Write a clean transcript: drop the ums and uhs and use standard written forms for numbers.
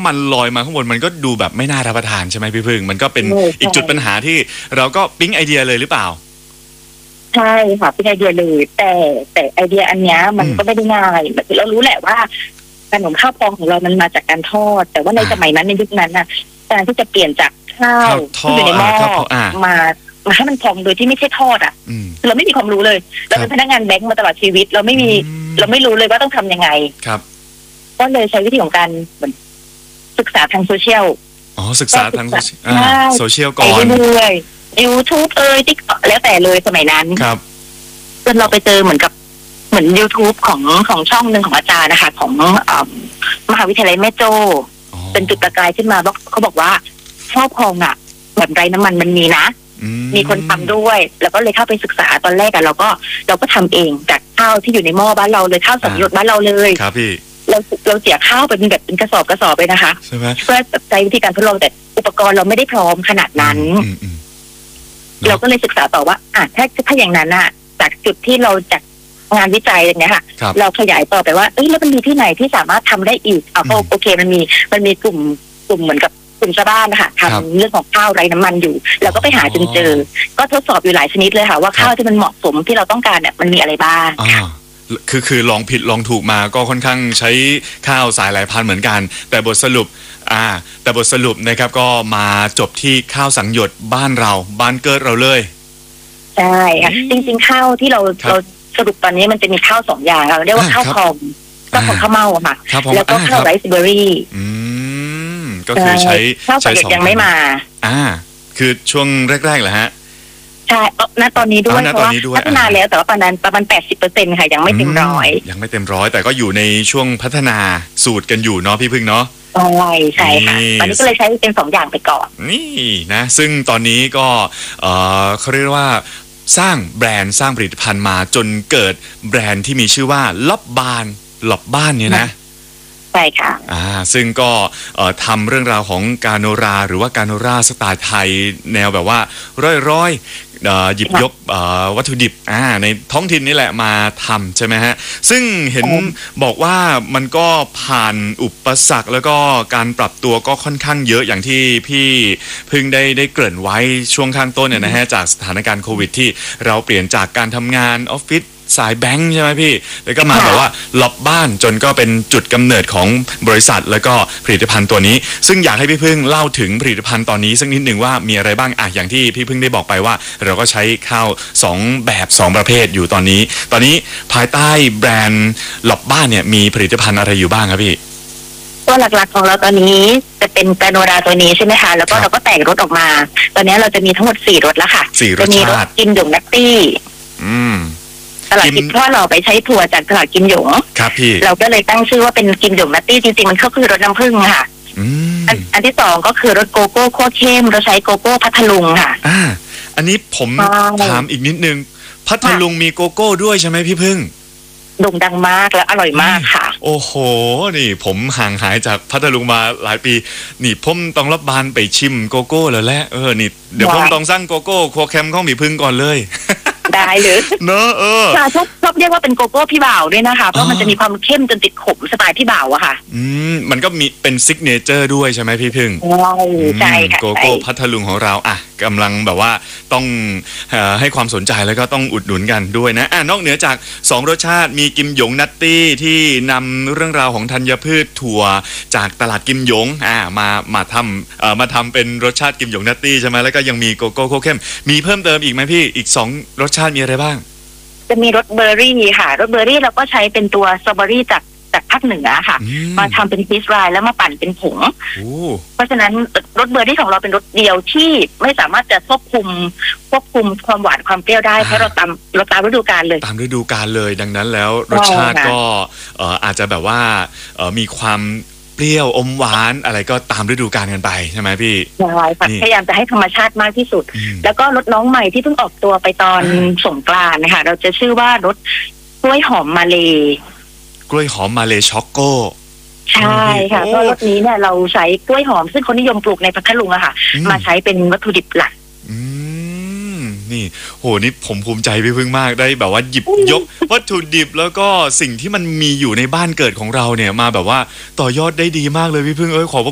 ำมันลอยมาข้างบนมันก็ดูแบบไม่น่ารับประทานใช่ไหมพี่พึ่งมันก็เป็นอีกจุดปัญหาที่เราก็ปิ๊งไอเดียเลยหรือเปล่าใช่ค่ะเป็นไอเดียเลยแต่ไอเดียอันเนี้ยมันก็ไม่ได้ง่ายเรารู้แหละว่าขนมข้าวพองของเรามันมาจากการทอดแต่ว่าในสมัยนั้นในยุคนั้นน่ะการที่จะเปลี่ยนจากข้าวที่อยู่ในหม้อมาให้มันพองโดยที่ไม่ใช่ทอดเราไม่มีความรู้เลยเราเป็นพนักงานแบงก์มาตลอดชีวิตเราไม่รู้เลยว่าต้องทำยังไงครับก็เลยใช้วิธีของการศึกษาทางโซเชียลศึกษาทางโซเชียลก่อนเลยYouTube TikTok แล้วแต่เลยสมัยนั้นครับจนเราไปเจอเหมือน YouTube ของช่องหนึ่งของอาจารย์นะคะของมหาวิทยาลัยแม่โจ้เป็นจุดประกายขึ้นมาเขาบอกว่าข้าวพองอ่ะแบบไร้น้ำมันมันมีนะมีคนทำด้วยแล้วก็เลยเข้าไปศึกษาตอนแรกเราก็ทำเองจากข้าวที่อยู่ในหม้อบ้านเราเลยข้าวสังหยดบ้านเราเลยครับพี่เราเสียข้าวเป็นแบบเป็นกระสอบไปนะคะใช่ไหมเพื่อใช้วิธีการทดลองแต่อุปกรณ์เราไม่ได้พร้อมขนาดนั้นเราก็เลยศึกษาต่อว่าถ้าอย่างนั้นอ่ะจากจุดที่เราจากงานวิจัยอย่างเงี้ยค่ะเราขยายต่อไปว่าแล้วมันมีที่ไหนที่สามารถทำได้อีกโอเคมันมีกลุ่มเหมือนกับกลุ่มชาวบ้านนะคะทำเรื่องของข้าวไร้น้ำมันอยู่เราก็ไปหาจนเจอก็ทดสอบอยู่หลายชนิดเลยค่ะว่าข้าวที่มันเหมาะสมที่เราต้องการเนี่ยมันมีอะไรบ้างคือลองผิดลองถูกมาก็ค่อนข้างใช้ข้าวสายหลายพันธุ์เหมือนกันแต่บทสรุปนะครับก็มาจบที่ข้าวสังหยดบ้านเราบ้านเกิดเราเลยใช่ค่ะจริงๆข้าวที่เราสรุปตอนนี้มันจะมีข้าว2อย่างเราเรียกว่าข้าวพองข้าวเม่าค่ะแล้วก็ข้าวไรซ์เบอร์รี่ก็คือใช้ข้าวสังหยดยังไม่มาคือช่วงแรกๆเหรอฮะใช่ณตอนนี้ด้วยเพราะว่าพัฒนาแล้วแต่ว่าประมาณ 80% ค่ะยังไม่เต็มร้อยยังไม่เต็มร้อยแต่ก็อยู่ในช่วงพัฒนาสูตรกันอยู่เนาะพี่พึ่งเนาะใช่ค่ะตอนนี้ก็เลยใช้เป็น2อย่างไปก่อนนี่นะซึ่งตอนนี้ก็เขาเรียกว่าสร้างแบรนด์สร้างผลิตภัณฑ์มาจนเกิดแบรนด์ที่มีชื่อว่าล็อบบ้านเนี่ยนะใช่ค่ะซึ่งก็ทำเรื่องราวของกาโนราหรือว่ากาโนราสไตล์ไทยแนวแบบว่าร้อยหยิบยกวัตถุดิบในท้องถิ่นนี่แหละมาทำใช่ไหมฮะซึ่งเห็นบอกว่ามันก็ผ่านอุปสรรคแล้วก็การปรับตัวก็ค่อนข้างเยอะอย่างที่พี่พึ่งได้เกริ่นไว้ช่วงข้างต้นเนี่ยนะฮะจากสถานการณ์โควิดที่เราเปลี่ยนจากการทำงานออฟฟิศสายแบงค์ใช่ไหมพี่แล้วก็มาแบบว่าล็อบบ้านจนก็เป็นจุดกำเนิดของบริษัทแล้วก็ผลิตภัณฑ์ตัวนี้ซึ่งอยากให้พี่พึ่งเล่าถึงผลิตภัณฑ์ตอนนี้สักนิดหนึ่งว่ามีอะไรบ้างอย่างที่พี่พึ่งได้บอกไปว่าเราก็ใช้ข้าว2แบบ2ประเภทอยู่ตอนนี้ภายใต้แบรนด์ล็อบบ้านเนี่ยมีผลิตภัณฑ์อะไรอยู่บ้างครับพี่ตัวหลักๆของเราตอนนี้จะเป็นกาโนราตัวนี้ใช่ไหมคะแล้วก็เราก็แตกรสออกมาตอนนี้เราจะมีทั้งหมด4รสแล้วค่ะจะมีรสกิมหยงนัตตี้ตลาดกินเพราะเราไปใช้ถั่วจากตลาดกิมหยงครับพี่เราก็เลยตั้งชื่อว่าเป็นกิมหยงนัตตี้จริงๆมันก็คือรสน้ำผึ้งค่ะอันที่2ก็คือรสโกโก้คั่วเข้มเราใช้โกโก้พัทลุงค่ะอันนี้ผมถามอีกนิดนึงพัทลุงมีโกโก้ด้วยใช่ไหมพี่พึ่งโด่งดังมากและอร่อยมากค่ะโอ้โหนี่ผมห่างหายจากพัทลุงมาหลายปีนี่ผมต้องรับบานไปชิมโกโก้แล้วแหละนี่เดี๋ยวผมต้องสั่งโกโก้คั่วเข้มของพี่พึ่งก่อนเลยได้เลยเนอะชอบเรียกว่าเป็นโกโก้พี่บ่าวด้วยนะคะเพราะมันจะมีความเข้มจนติดขมสไตล์พี่บ่าวอะค่ะมันก็มีเป็นซิกเนเจอร์ด้วยใช่ไหมพี่พึ่งใช่ค่ะโกโก้พัทลุงของเรากำลังแบบว่าต้องให้ความสนใจแล้วก็ต้องอุดหนุนกันด้วยนะนอกเหนือจาก2รสชาติมีกิมหยงนัตตี้ที่นำเรื่องราวของธัญพืชถั่วจากตลาดกิมหยงมาทำเป็นรสชาติกิมหยงนัตตี้ใช่ไหมแล้วก็ยังมีโกโก้โคเข้มมีเพิ่มเติมอีกไหมพี่อีก2รสชาติมีอะไรบ้างจะมีรสเบอร์รี่ค่ะรสเบอร์รี่เราก็ใช้เป็นตัวสตรอเบอรี่จากภาคเหนือค่ะมาทำเป็นพีชไรแล้วมาปั่นเป็นผงเพราะฉะนั้นรสเบอร์รี่ของเราเป็นรสเดียวที่ไม่สามารถจะควบคุมความหวานความเปรี้ยวได้เพราะเราตามฤดูกาลเลยตามฤดูกาลเลยดังนั้นแล้วรสชาติก็อาจจะแบบว่ามีความเปรี้ยวอมหวานอะไรก็ตามฤดูกาลกันไปใช่ไหมพี่ใช่พยายามจะให้ธรรมชาติมากที่สุดแล้วก็รสน้องใหม่ที่เพิ่งออกตัวไปตอนสงกรานต์นะคะเราจะชื่อว่ารสกล้วยหอมมาเลช็อกโก้ใช่ค่ะเพราะรสนี้เนี่ยเราใช้กล้วยหอมซึ่งคนนิยมปลูกในพัทลุงอะค่ะมาใช้เป็นวัตถุดิบหลักนี่โหนี่ผมภูมิใจพี่พึ่งมากได้แบบว่าหยิบยกวัตถุดิบแล้วก็สิ่งที่มันมีอยู่ในบ้านเกิดของเราเนี่ยมาแบบว่าต่อยอดได้ดีมากเลยพี่พึ่งขอบ